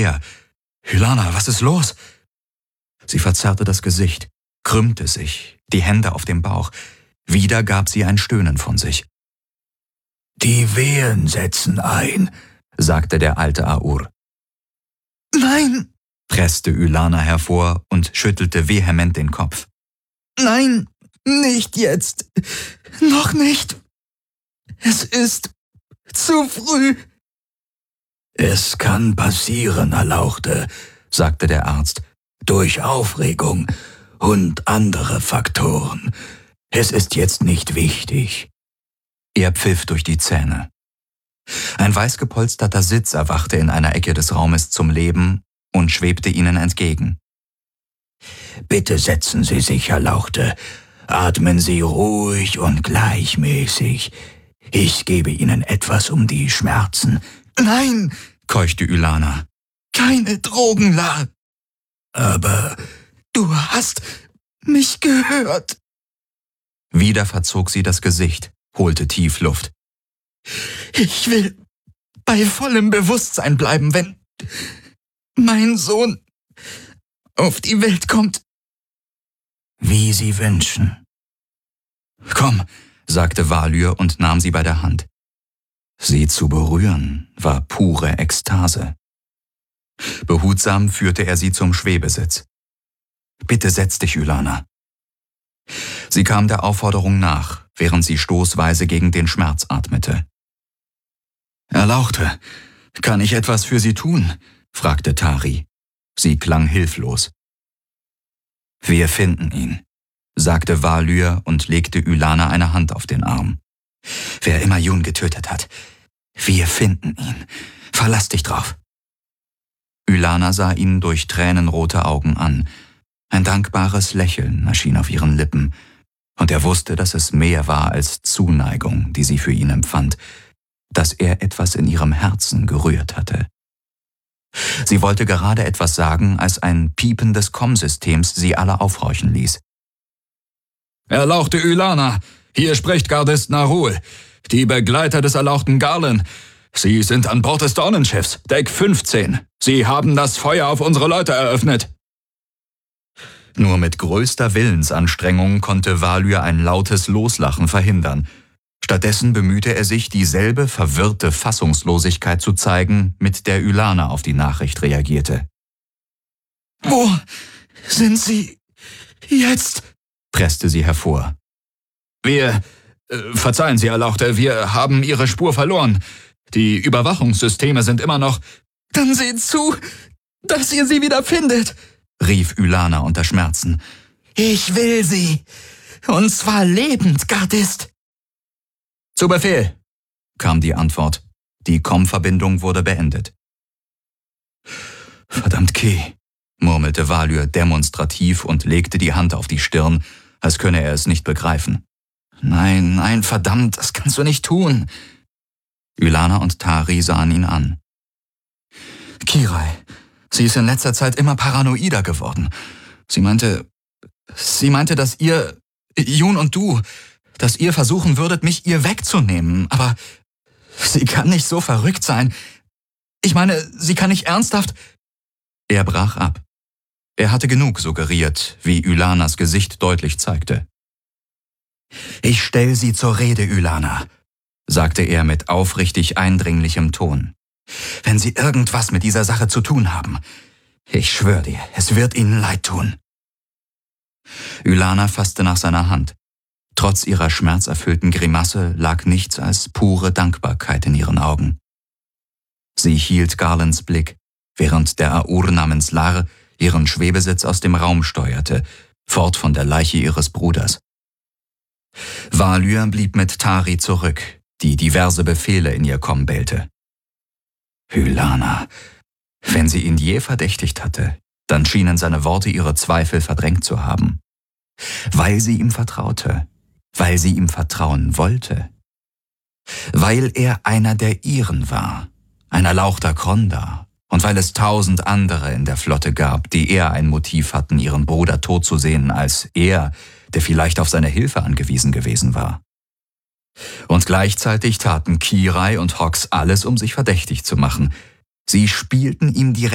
her. »Hylana, was ist los?« Sie verzerrte das Gesicht, krümmte sich, die Hände auf dem Bauch. Wieder gab sie ein Stöhnen von sich. »Die Wehen setzen ein«, sagte der alte Aur. »Nein«, presste Hylana hervor und schüttelte vehement den Kopf. »Nein, nicht jetzt. Noch nicht. Es ist zu früh.« »Es kann passieren, Erlauchte«, sagte der Arzt, »durch Aufregung und andere Faktoren. Es ist jetzt nicht wichtig.« Er pfiff durch die Zähne. Ein weiß gepolsterter Sitz erwachte in einer Ecke des Raumes zum Leben und schwebte ihnen entgegen. »Bitte setzen Sie sich, Erlauchte. Atmen Sie ruhig und gleichmäßig. Ich gebe Ihnen etwas um die Schmerzen.« »Nein«, keuchte Hylana. »Keine Drogen, La.« »Aber du hast mich gehört.« Wieder verzog sie das Gesicht, holte tief Luft. »Ich will bei vollem Bewusstsein bleiben, wenn mein Sohn auf die Welt kommt.« »Wie Sie wünschen.« »Komm«, sagte Walyr und nahm sie bei der Hand. Sie zu berühren war pure Ekstase. Behutsam führte er sie zum Schwebesitz. »Bitte setz dich, Hylana.« Sie kam der Aufforderung nach, während sie stoßweise gegen den Schmerz atmete. »Erlauchte, kann ich etwas für Sie tun?« fragte Tari. Sie klang hilflos. »Wir finden ihn«, sagte Walyr und legte Hylana eine Hand auf den Arm. »Wer immer Jun getötet hat, wir finden ihn. Verlass dich drauf.« Hylana sah ihn durch tränenrote Augen an. Ein dankbares Lächeln erschien auf ihren Lippen, und er wusste, dass es mehr war als Zuneigung, die sie für ihn empfand, dass er etwas in ihrem Herzen gerührt hatte. Sie wollte gerade etwas sagen, als ein Piepen des Komm-Systems sie alle aufhorchen ließ. »Erlauchte Hylana, hier spricht Gardist Narul, die Begleiter des erlauchten Garlen. Sie sind an Bord des Dornenschiffs, Deck 15. Sie haben das Feuer auf unsere Leute eröffnet.« Nur mit größter Willensanstrengung konnte Walyr ein lautes Loslachen verhindern. Stattdessen bemühte er sich, dieselbe verwirrte Fassungslosigkeit zu zeigen, mit der Hylana auf die Nachricht reagierte. »Wo sind Sie jetzt?« presste sie hervor. Verzeihen Sie, Erlauchte, wir haben Ihre Spur verloren. Die Überwachungssysteme sind immer noch...« »Dann seht zu, dass ihr sie wieder findet«, rief Hylana unter Schmerzen. »Ich will sie, und zwar lebend, Gardist.« »Zu Befehl«, kam die Antwort. Die Komm-Verbindung wurde beendet. »Verdammt Keh«, murmelte Walyr demonstrativ und legte die Hand auf die Stirn, als könne er es nicht begreifen. »Nein, verdammt, das kannst du nicht tun.« Hylana und Tari sahen ihn an. »Kirai, sie ist in letzter Zeit immer paranoider geworden. Sie meinte, dass ihr, Jun und du, dass ihr versuchen würdet, mich ihr wegzunehmen. Aber sie kann nicht so verrückt sein. Ich meine, sie kann nicht ernsthaft...« Er brach ab. Er hatte genug suggeriert, wie Hylanas Gesicht deutlich zeigte. »Ich stell Sie zur Rede, Hylana«, sagte er mit aufrichtig eindringlichem Ton. »Wenn Sie irgendwas mit dieser Sache zu tun haben, ich schwöre dir, es wird Ihnen leid tun.« Hylana fasste nach seiner Hand. Trotz ihrer schmerzerfüllten Grimasse lag nichts als pure Dankbarkeit in ihren Augen. Sie hielt Garlands Blick, während der Aur namens Lar ihren Schwebesitz aus dem Raum steuerte, fort von der Leiche ihres Bruders. Walyr blieb mit Tari zurück, die diverse Befehle in ihr Komm bellte. Hylana, wenn sie ihn je verdächtigt hatte, dann schienen seine Worte ihre Zweifel verdrängt zu haben. Weil sie ihm vertraute, weil sie ihm vertrauen wollte. Weil er einer der ihren war, ein erlauchter Kronda, und weil es 1000 andere in der Flotte gab, die eher ein Motiv hatten, ihren Bruder tot zu sehen, als er, der vielleicht auf seine Hilfe angewiesen gewesen war. Und gleichzeitig taten Kirai und Hox alles, um sich verdächtig zu machen. Sie spielten ihm direkt